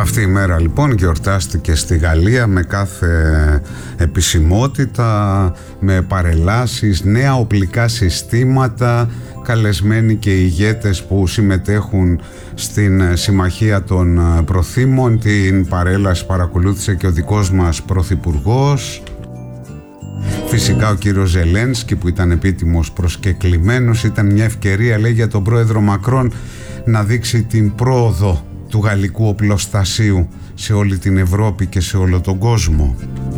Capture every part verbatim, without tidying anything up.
Αυτή η μέρα λοιπόν γιορτάστηκε στη Γαλλία με κάθε επισημότητα, με παρελάσεις, νέα οπλικά συστήματα, καλεσμένοι και ηγέτες που συμμετέχουν στην Συμμαχία των Προθήμων. Την παρέλαση παρακολούθησε και ο δικός μας πρωθυπουργός. Φυσικά ο κύριος Ζελένσκι που ήταν επίτιμος προσκεκλημένος. Ήταν μια ευκαιρία, λέει, για τον πρόεδρο Μακρόν να δείξει την πρόοδο του γαλλικού οπλοστασίου σε όλη την Ευρώπη και σε όλο τον κόσμο.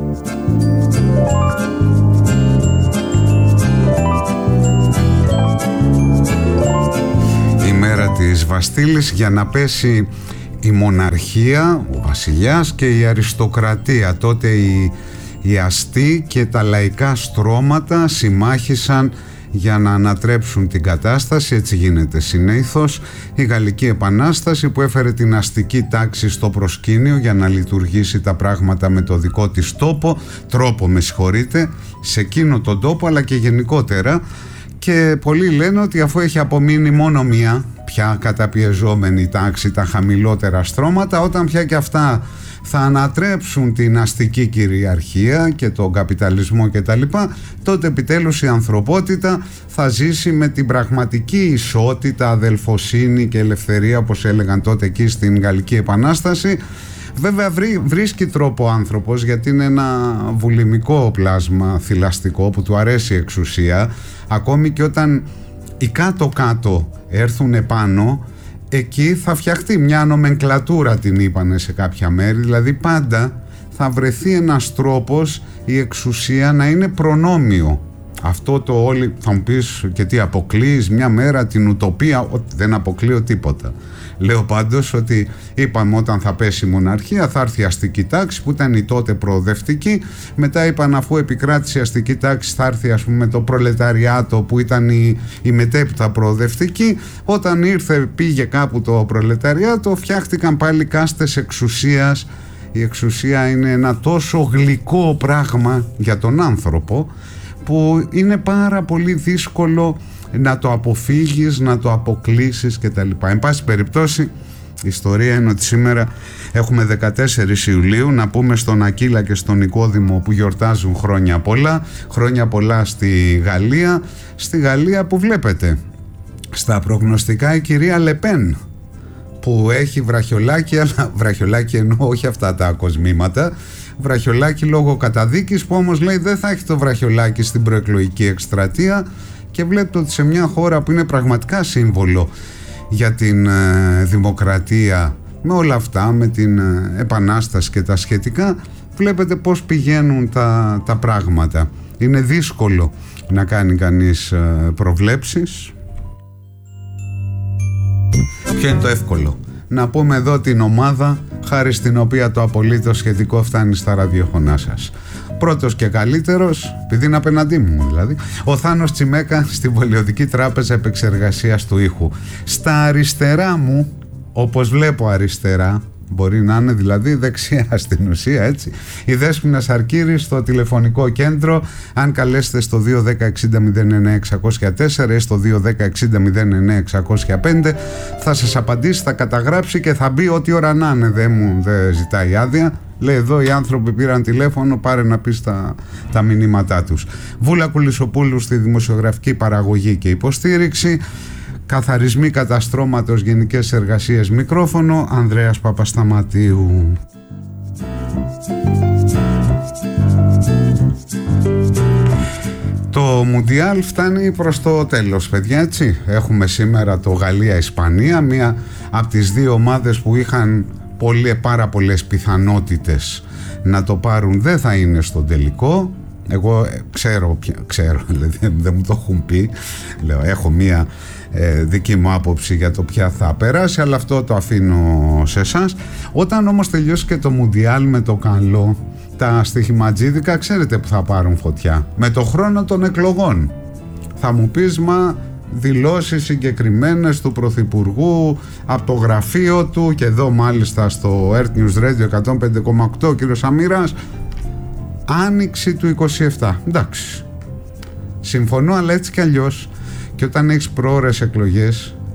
Η μέρα της Βαστίλης για να πέσει η μοναρχία, ο βασιλιάς και η αριστοκρατία. Τότε οι, οι αστεί και τα λαϊκά στρώματα συμμάχησαν για να ανατρέψουν την κατάσταση. Έτσι γίνεται συνήθως. Η Γαλλική Επανάσταση που έφερε την αστική τάξη στο προσκήνιο για να λειτουργήσει τα πράγματα με το δικό της τόπο, τρόπο με συγχωρείτε, σε εκείνο τον τόπο αλλά και γενικότερα. Και πολλοί λένε ότι αφού έχει απομείνει μόνο μία πια καταπιεζόμενη τάξη, τα χαμηλότερα στρώματα, όταν πια και αυτά θα ανατρέψουν την αστική κυριαρχία και τον καπιταλισμό κτλ., τότε επιτέλους η ανθρωπότητα θα ζήσει με την πραγματική ισότητα, αδελφοσύνη και ελευθερία, όπως έλεγαν τότε εκεί στην Γαλλική Επανάσταση. Βέβαια βρί, βρίσκει τρόπο ο άνθρωπος, γιατί είναι ένα βουλημικό πλάσμα θηλαστικό που του αρέσει η εξουσία, ακόμη και όταν οι κάτω-κάτω έρθουν επάνω, εκεί θα φτιαχτεί μια νομενκλατούρα, την είπανε σε κάποια μέρη, δηλαδή πάντα θα βρεθεί ένας τρόπος η εξουσία να είναι προνόμιο. Αυτό το όλοι θα μου πεις, και τι αποκλείεις μια μέρα την ουτοπία? Ότι δεν αποκλείω τίποτα. Λέω πάντως ότι είπαμε όταν θα πέσει η μοναρχία θα έρθει η αστική τάξη που ήταν η τότε προοδευτική. Μετά είπαν αφού επικράτησε η αστική τάξη θα έρθει ας πούμε το προλεταριάτο που ήταν η, η μετέπειτα προοδευτική. Όταν ήρθε πήγε κάπου το προλεταριάτο, φτιάχτηκαν πάλι κάστες εξουσίας. Η εξουσία είναι ένα τόσο γλυκό πράγμα για τον άνθρωπο που είναι πάρα πολύ δύσκολο να το αποφύγεις, να το αποκλείσεις κτλ. Εν πάση περιπτώσει, η ιστορία είναι ότι σήμερα έχουμε δεκατέσσερις Ιουλίου, να πούμε στον Ακύλα και στον Νικόδημο που γιορτάζουν χρόνια πολλά, χρόνια πολλά στη Γαλλία, στη Γαλλία που βλέπετε στα προγνωστικά η κυρία Λεπέν, που έχει βραχιολάκι, αλλά βραχιολάκι εννοώ όχι αυτά τα κοσμήματα, βραχιολάκι λόγω καταδίκης, που όμως λέει δεν θα έχει το βραχιολάκι στην προεκλογική εκστρατεία. Και βλέπετε ότι σε μια χώρα που είναι πραγματικά σύμβολο για την ε, δημοκρατία, με όλα αυτά, με την ε, επανάσταση και τα σχετικά, βλέπετε πώς πηγαίνουν τα, τα πράγματα. Είναι δύσκολο να κάνει κανείς ε, προβλέψεις. Ποιο είναι το εύκολο? Να πούμε εδώ την ομάδα χάρη στην οποία το απολύτως σχετικό φτάνει στα ραδιοφωνά σας. Πρώτος και καλύτερος, επειδή είναι απέναντί μου δηλαδή, ο Θάνος Τσιμέκα στην Πολιοδική Τράπεζα Επεξεργασίας του Ήχου. Στα αριστερά μου, όπως βλέπω αριστερά, μπορεί να είναι δηλαδή δεξιά στην ουσία, έτσι, η Δέσποινα Σαρκύρη στο τηλεφωνικό κέντρο. Αν καλέσετε στο δύο ένα μηδέν εξήντα μηδέν εννέα εξακόσια τέσσερα ή στο δύο ένα μηδέν εξήντα μηδέν εννέα εξακόσια πέντε, θα σας απαντήσει, θα καταγράψει και θα μπει ό,τι ώρα να είναι. Δεν μου δεν ζητάει άδεια. Λέει εδώ οι άνθρωποι πήραν τηλέφωνο, πάρε να πεις τα, τα μηνύματά τους. Βούλα Κουλισσοπούλου στη δημοσιογραφική παραγωγή και υποστήριξη. Καθαρισμοί καταστρώματος, γενικές εργασίες, μικρόφωνο, Ανδρέας Παπασταματίου. Το Μουντιάλ φτάνει προς το τέλος, παιδιά, έτσι. Έχουμε σήμερα το Γαλλία-Ισπανία, μία από τις δύο ομάδες που είχαν πολλές, πάρα πολλές πιθανότητες να το πάρουν, δεν θα είναι στον τελικό. Εγώ ξέρω, ξέρω δηλαδή, δεν μου το έχουν πει. Λέω, έχω μία ε, δική μου άποψη για το ποια θα περάσει, αλλά αυτό το αφήνω σε εσάς. Όταν όμως τελειώσει και το Μουντιάλ με το καλό, τα στοιχηματζίδικα ξέρετε που θα πάρουν φωτιά? Με το χρόνο των εκλογών. Θα μου πεις, μα δηλώσεις συγκεκριμένες του Πρωθυπουργού από το γραφείο του, και εδώ μάλιστα στο Earth News Radio εκατόν πέντε κόμμα οκτώ ο κύριος Αμύρας, άνοιξη του είκοσι επτά. Εντάξει, συμφωνώ, αλλά έτσι κι αλλιώς, και όταν έχεις προώρες εκλογές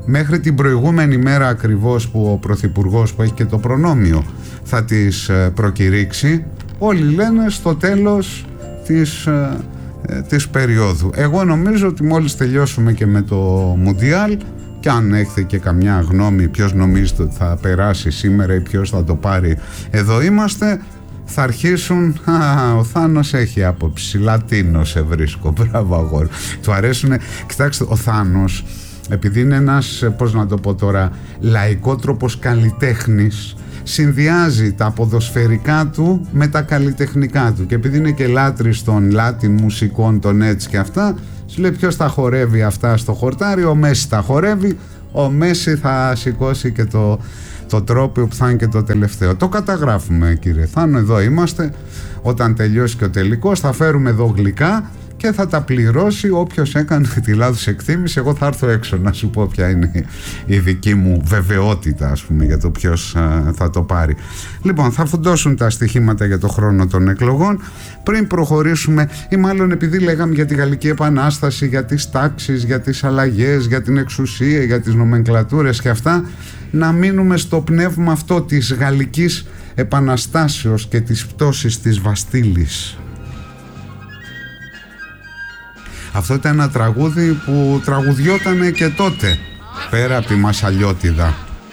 μέχρι την προηγούμενη μέρα ακριβώς που ο Πρωθυπουργός, που έχει και το προνόμιο, θα τις προκηρύξει, όλοι λένε στο τέλος της, της περίοδου. Εγώ νομίζω ότι μόλις τελειώσουμε και με το Μουντιάλ, και αν έχετε και καμιά γνώμη ποιος νομίζετε ότι θα περάσει σήμερα ή ποιος θα το πάρει, εδώ είμαστε, θα αρχίσουν. Α, ο Θάνος έχει άποψη, Λατίνο σε βρίσκω, μπράβο αγόρι, του αρέσουνε. Κοιτάξτε, ο Θάνος, επειδή είναι ένας, πώς να το πω τώρα, λαϊκότροπος καλλιτέχνης, συνδυάζει τα ποδοσφαιρικά του με τα καλλιτεχνικά του, και επειδή είναι και λάτρης των Latin μουσικών, των έτσι και αυτά, σου λέει ποιος τα χορεύει αυτά στο χορτάρι, ο Μέση τα χορεύει, ο Μέση θα σηκώσει και το, το τρόπιο που θα είναι και το τελευταίο. Το καταγράφουμε, κύριε Θάνο, εδώ είμαστε. Όταν τελειώσει και ο τελικός θα φέρουμε εδώ γλυκά και θα τα πληρώσει όποιος έκανε τη λάθος εκτίμηση. Εγώ θα έρθω έξω να σου πω ποια είναι η δική μου βεβαιότητα, ας πούμε, για το ποιος α, θα το πάρει. Λοιπόν, θα φουντώσουν τα στοιχήματα για το χρόνο των εκλογών. Πριν προχωρήσουμε, ή μάλλον επειδή λέγαμε για τη Γαλλική Επανάσταση, για τις τάξεις, για τις αλλαγές, για την εξουσία, για τις νομενκλατούρες και αυτά, να μείνουμε στο πνεύμα αυτό της Γαλλικής Επαναστάσεως και της πτώσης της Βαστίλης. Αυτό ήταν ένα τραγούδι που τραγουδιότανε και τότε, πέρα από τη Μασαλιώτιδα.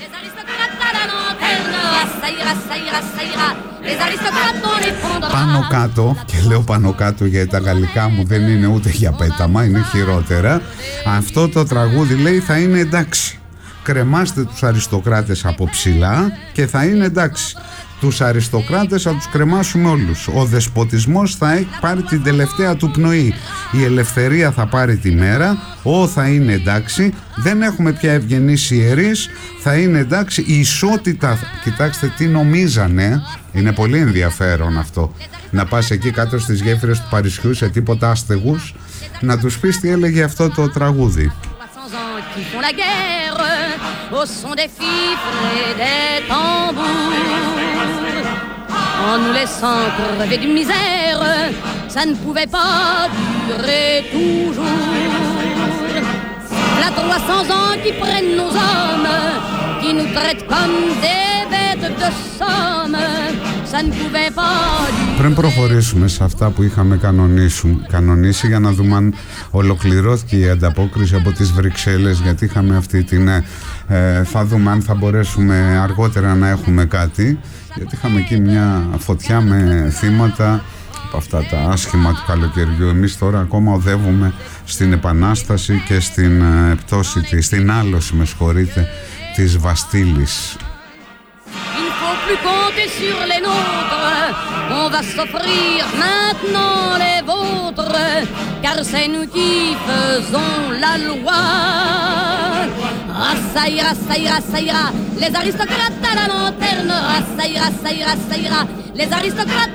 Πάνω κάτω, και λέω πάνω κάτω γιατί τα γαλλικά μου δεν είναι ούτε για πέταμα, είναι χειρότερα. Αυτό το τραγούδι λέει θα είναι εντάξει. Κρεμάστε τους αριστοκράτες από ψηλά και θα είναι εντάξει. Τους αριστοκράτες θα τους κρεμάσουμε όλους. Ο δεσποτισμός θα έχει πάρει την τελευταία του πνοή. Η ελευθερία θα πάρει τη μέρα. Ό, θα είναι εντάξει. Δεν έχουμε πια ευγενείς ιερείς. Θα είναι εντάξει. Η ισότητα, κοιτάξτε τι νομίζανε. Είναι πολύ ενδιαφέρον αυτό. Να πας εκεί κάτω στις γέφυρες του Παρισιού σε τίποτα άστεγους, να τους πεις τι έλεγε αυτό το τραγούδι. Qui font la guerre au son des fifres et des tambours, en nous laissant crever d'une misère, ça ne pouvait pas durer toujours. Là trois cents ans qui prennent nos hommes, qui nous traitent comme des bêtes de somme, ça ne pouvait pas durer. Πριν προχωρήσουμε σε αυτά που είχαμε κανονίσει, για να δούμε αν ολοκληρώθηκε η ανταπόκριση από τις Βρυξέλλες, γιατί είχαμε αυτή την ε, θα δούμε αν θα μπορέσουμε αργότερα να έχουμε κάτι, γιατί είχαμε εκεί μια φωτιά με θύματα από αυτά τα άσχημα του καλοκαιριού. Εμείς τώρα ακόμα οδεύουμε στην Επανάσταση και στην ε, πτώση της, στην άλωση, με συγχωρείτε, της Βαστίλης. Plus compter sur les nôtres, on va s'offrir maintenant les vôtres, car c'est nous qui faisons la loi. Ah, ça ira, ça ira, ça ira, les aristocrates à la lanterne. Ah, ça ira, ça ira, ça ira, les aristocrates